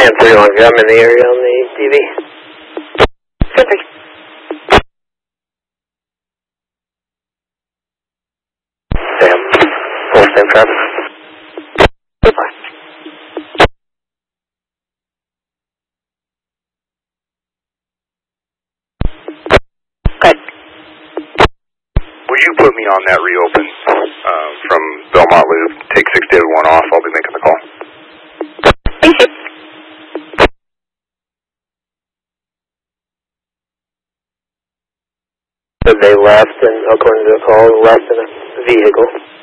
Command 3-1, I'm in the area on the DV. Pacific. Sam, full Sam traffic. Goodbye. Good. Will you put me on that reopen from Belmont Loop? Take 6 David 1 off, I'll be making the call. Thank you. So they left, and according to the call, left in a vehicle.